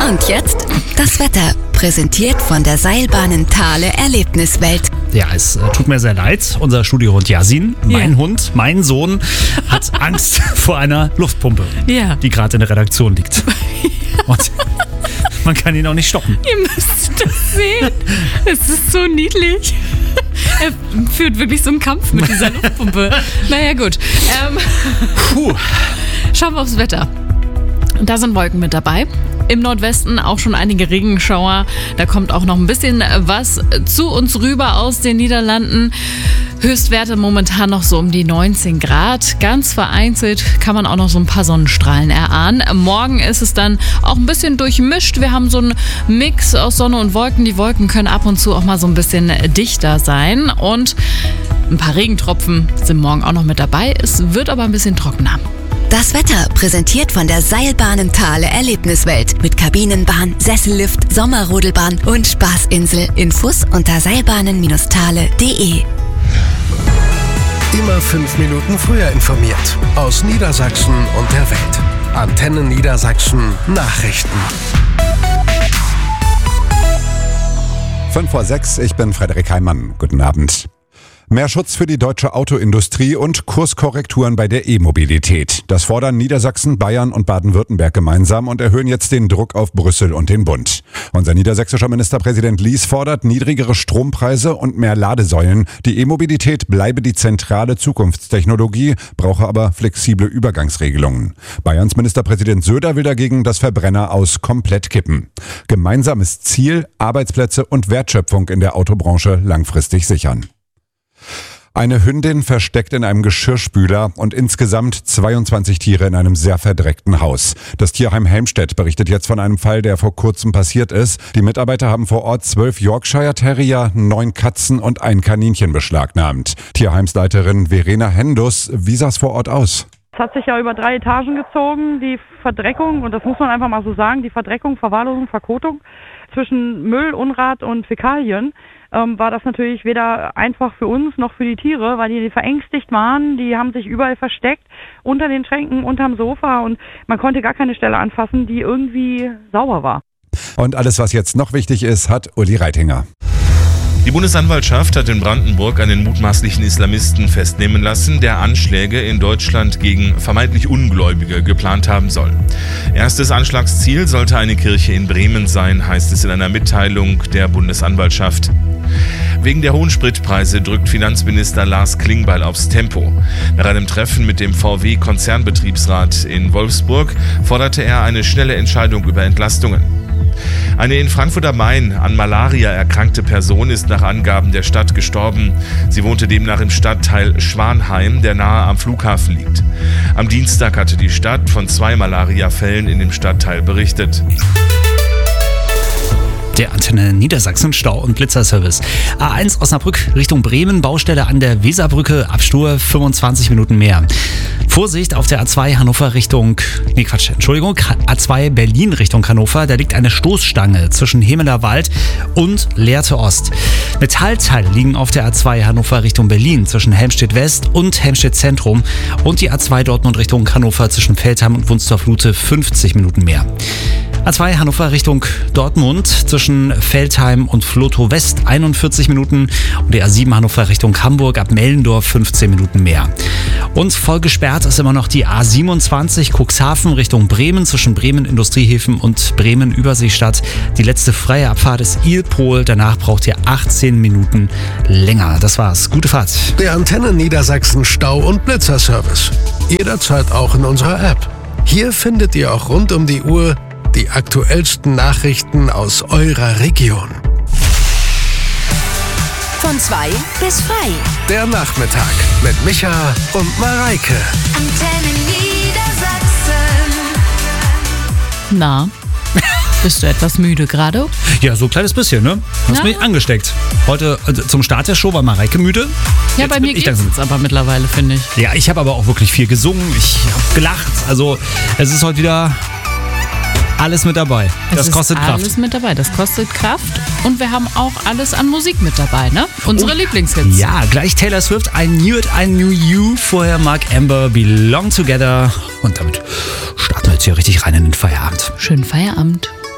Und jetzt das Wetter, präsentiert von der Seilbahnen Thale Erlebniswelt. Ja, es tut mir sehr leid. Unser Studiohund Yasin, mein Hund, mein Sohn, hat Angst vor einer Luftpumpe, die gerade in der Redaktion liegt. Und man kann ihn auch nicht stoppen. Ihr müsst das sehen. Es ist so niedlich. Er führt wirklich so einen Kampf mit dieser Luftpumpe. Naja, gut. Schauen wir aufs Wetter. Da sind Wolken mit dabei. Im Nordwesten auch schon einige Regenschauer. Da kommt auch noch ein bisschen was zu uns rüber aus den Niederlanden. Höchstwerte momentan noch so um die 19 Grad. Ganz vereinzelt kann man auch noch so ein paar Sonnenstrahlen erahnen. Morgen ist es dann auch ein bisschen durchmischt. Wir haben so einen Mix aus Sonne und Wolken. Die Wolken können ab und zu auch mal so ein bisschen dichter sein. Und ein paar Regentropfen sind morgen auch noch mit dabei. Es wird aber ein bisschen trockener. Das Wetter, präsentiert von der Seilbahnen Thale Erlebniswelt. Mit Kabinenbahn, Sessellift, Sommerrodelbahn und Spaßinsel. Infos unter seilbahnen-thale.de. Immer 5 Minuten früher informiert. Aus Niedersachsen und der Welt. Antenne Niedersachsen Nachrichten. 5:06, ich bin Frederik Heimann. Guten Abend. Mehr Schutz für die deutsche Autoindustrie und Kurskorrekturen bei der E-Mobilität. Das fordern Niedersachsen, Bayern und Baden-Württemberg gemeinsam und erhöhen jetzt den Druck auf Brüssel und den Bund. Unser niedersächsischer Ministerpräsident Lies fordert niedrigere Strompreise und mehr Ladesäulen. Die E-Mobilität bleibe die zentrale Zukunftstechnologie, brauche aber flexible Übergangsregelungen. Bayerns Ministerpräsident Söder will dagegen das Verbrenner aus komplett kippen. Gemeinsames Ziel, Arbeitsplätze und Wertschöpfung in der Autobranche langfristig sichern. Eine Hündin versteckt in einem Geschirrspüler und insgesamt 22 Tiere in einem sehr verdreckten Haus. Das Tierheim Helmstedt berichtet jetzt von einem Fall, der vor kurzem passiert ist. Die Mitarbeiter haben vor Ort 12 Yorkshire Terrier, 9 Katzen und ein Kaninchen beschlagnahmt. Tierheimsleiterin Verena Hendus, wie sah es vor Ort aus? Es hat sich ja über 3 Etagen gezogen, die Verdreckung, und das muss man einfach mal so sagen, die Verdreckung, Verwahrlosung, Verkotung zwischen Müll, Unrat und Fäkalien. War das natürlich weder einfach für uns noch für die Tiere, weil die verängstigt waren. Die haben sich überall versteckt, unter den Schränken, unterm Sofa, und man konnte gar keine Stelle anfassen, die irgendwie sauber war. Und alles, was jetzt noch wichtig ist, hat Uli Reitinger. Die Bundesanwaltschaft hat in Brandenburg einen mutmaßlichen Islamisten festnehmen lassen, der Anschläge in Deutschland gegen vermeintlich Ungläubige geplant haben soll. Erstes Anschlagsziel sollte eine Kirche in Bremen sein, heißt es in einer Mitteilung der Bundesanwaltschaft. Wegen der hohen Spritpreise drückt Finanzminister Lars Klingbeil aufs Tempo. Nach einem Treffen mit dem VW-Konzernbetriebsrat in Wolfsburg forderte er eine schnelle Entscheidung über Entlastungen. Eine in Frankfurt am Main an Malaria erkrankte Person ist nach Angaben der Stadt gestorben. Sie wohnte demnach im Stadtteil Schwanheim, der nahe am Flughafen liegt. Am Dienstag hatte die Stadt von 2 Malariafällen in dem Stadtteil berichtet. Der Antenne Niedersachsen Stau- und Blitzerservice. A1 Osnabrück Richtung Bremen, Baustelle an der Weserbrücke, Abstur 25 Minuten mehr. Vorsicht auf der A2 A2 Berlin Richtung Hannover, da liegt eine Stoßstange zwischen Hemeler Wald und Lehrte Ost. Metallteile liegen auf der A2 Hannover Richtung Berlin zwischen Helmstedt West und Helmstedt Zentrum und die A2 Dortmund Richtung Hannover zwischen Veltheim und Wunstorf-Lute 50 Minuten mehr. A2 Hannover Richtung Dortmund zwischen Veltheim und Flotow West 41 Minuten und die A7 Hannover Richtung Hamburg ab Mellendorf 15 Minuten mehr. Und voll gesperrt ist immer noch die A27 Cuxhaven Richtung Bremen zwischen Bremen Industriehäfen und Bremen Überseestadt. Die letzte freie Abfahrt ist Ilpol, danach braucht ihr 18 Minuten länger. Das war's. Gute Fahrt. Der Antenne Niedersachsen Stau- und Blitzerservice. Jederzeit auch in unserer App. Hier findet ihr auch rund um die Uhr die aktuellsten Nachrichten aus eurer Region. Von 2 bis frei. Der Nachmittag mit Micha und Mareike. Antenne Niedersachsen. Na, bist du etwas müde gerade? Ja, so ein kleines bisschen, ne? Hast mich angesteckt. Heute zum Start der Show war Mareike müde. Ja, bei mir geht's jetzt aber mittlerweile, finde ich. Ja, ich habe aber auch wirklich viel gesungen. Ich habe gelacht. Also es ist heute wieder alles mit dabei. Das kostet Kraft. Alles mit dabei. Das kostet Kraft. Und wir haben auch alles an Musik mit dabei, ne? Unsere Lieblingshits. Ja, gleich Taylor Swift, I Knew It, I Knew You. Vorher Mark Amber, Belong Together. Und damit starten wir jetzt hier richtig rein in den Feierabend. Schönen Feierabend.